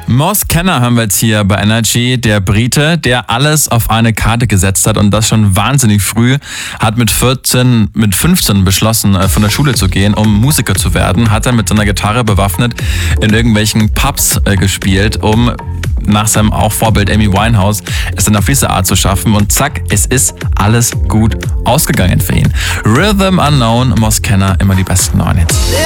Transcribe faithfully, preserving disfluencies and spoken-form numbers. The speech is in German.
Moss Kenner haben wir jetzt hier bei Energy, der Brite, der alles auf eine Karte gesetzt hat und das schon wahnsinnig früh, hat mit vierzehn, mit fünfzehn beschlossen, von der Schule zu gehen, um Musiker zu werden, hat dann mit seiner Gitarre bewaffnet in irgendwelchen Pubs äh, gespielt, um nach seinem auch Vorbild Amy Winehouse es dann auf diese Art zu schaffen und zack, es ist alles gut ausgegangen für ihn. Rhythm Unknown, Moss Kenner, immer die besten neuen Hits.